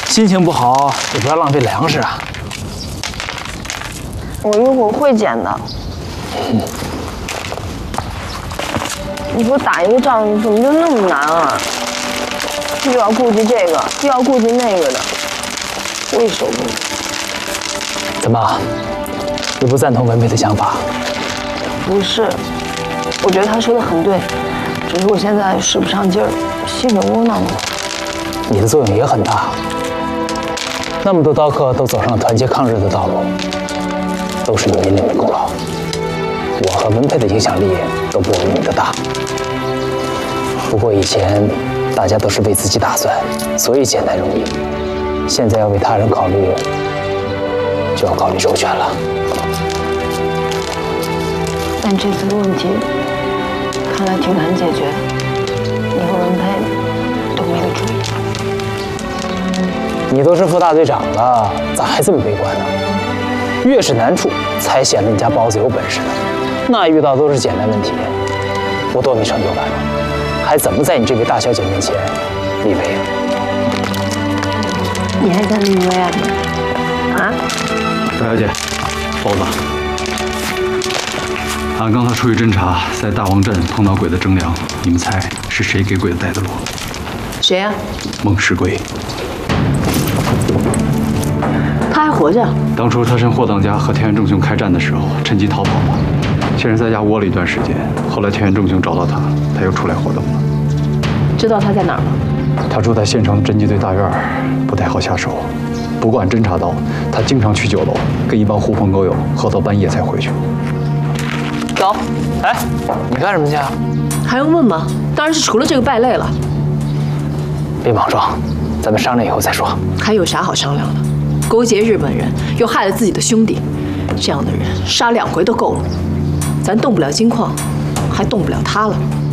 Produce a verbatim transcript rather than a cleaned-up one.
心情不好也不要浪费粮食啊。 我一会儿会捡的。嗯、你说打一个仗怎么就那么难啊？又要顾及这个，又要顾及那个的，我也受不了。 怎么，你不赞同文佩的想法？ 不是，我觉得他说的很对，只是我现在使不上劲儿，心里窝囊了。 你的作用也很大，那么多刀客都走上了团结抗日的道路，都是你引领的功劳。我和文佩的影响力都不如你的大。不过以前大家都是为自己打算，所以简单容易。现在要为他人考虑，就要考虑周全了。 但这次的问题看来挺难解决，你和文佩都没得主意。 你都是副大队长了，咋还这么悲观呢？越是难处，才显得你家包子有本事呢。那遇到都是简单问题，我多没成就感啊！还怎么在你这位大小姐面前立威啊？ 你还敢立威啊？啊？ 大小姐，包子，俺刚才出去侦查，在大王镇碰到鬼的征粮，你们猜是谁给鬼子带的路？ 谁呀、啊？ 孟石贵。 他还活着？ 当初他趁霍当家和田园正雄开战的时候，趁机逃跑了。先是在家窝了一段时间，后来田园正雄找到他，他又出来活动了。 知道他在哪儿吗？ 他住在县城侦缉队大院，不太好下手。不过俺侦查到，他经常去酒楼，跟一帮狐朋狗友喝到半夜才回去。 走。 哎，你干什么去啊？ 还用问吗？当然是除了这个败类了。 别莽撞，咱们商量以后再说。 还有啥好商量的？勾结日本人，又害了自己的兄弟，这样的人杀两回都够了。咱动不了金矿，还动不了他了。